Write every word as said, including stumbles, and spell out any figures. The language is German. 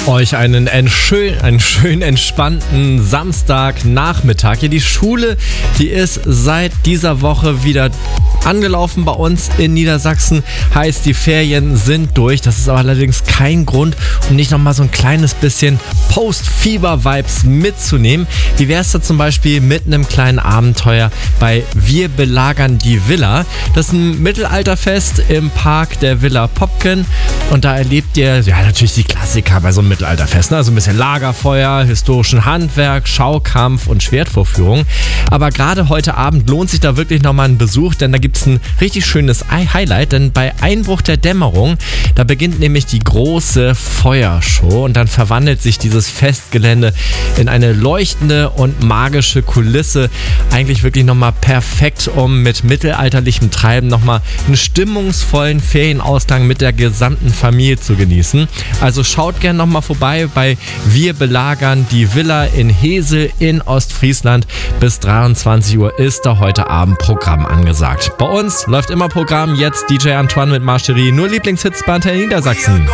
Euch einen, schön, einen schön entspannten Samstagnachmittag. Hier die Schule, die ist seit dieser Woche wieder angelaufen bei uns in Niedersachsen. Heißt, die Ferien sind durch. Das ist aber allerdings kein Grund, um nicht nochmal so ein kleines bisschen Post-Fieber-Vibes mitzunehmen. Wie wäre es da zum Beispiel mit einem kleinen Abenteuer bei Wir belagern die Villa? Das ist ein Mittelalterfest im Park der Villa Popken. Und da erlebt ihr ja natürlich die Klassiker bei so einem Mittelalterfest. Ne? Also ein bisschen Lagerfeuer, historischen Handwerk, Schaukampf und Schwertvorführung. Aber gerade heute Abend lohnt sich da wirklich nochmal ein Besuch, denn da gibt es ein richtig schönes Highlight. Denn bei Einbruch der Dämmerung, da beginnt nämlich die große Feuershow und dann verwandelt sich dieses Festgelände in eine leuchtende und magische Kulisse. Eigentlich wirklich nochmal perfekt, um mit mittelalterlichem Treiben nochmal einen stimmungsvollen Ferienausgang mit der gesamten Familie zu genießen. Also schaut gerne nochmal vorbei bei Wir belagern die Villa in Hesel in Ostfriesland. Bis dreiundzwanzig Uhr ist da heute Abend Programm angesagt. Bei uns läuft immer Programm, jetzt D J Antoine mit Marcherie, nur Lieblingshits bei Antenne Niedersachsen.